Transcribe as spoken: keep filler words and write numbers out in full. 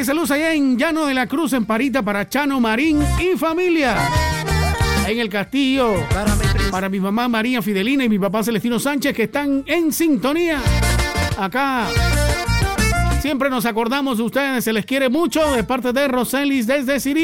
saludos allá en Llano de la Cruz, en Parita, para Chano Marín y familia. En el Castillo, para mi, para mi mamá María Fidelina y mi papá Celestino Sánchez, que están en sintonía. Acá siempre nos acordamos de ustedes, se les quiere mucho, de parte de Roselis desde Sirí.